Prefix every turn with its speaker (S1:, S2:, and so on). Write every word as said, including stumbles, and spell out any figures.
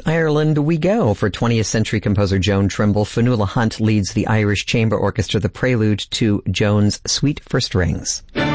S1: Ireland we go. For twentieth century composer Joan Trimble, Fionnuala Hunt leads the Irish Chamber Orchestra, the prelude to Joan's Suite for Strings.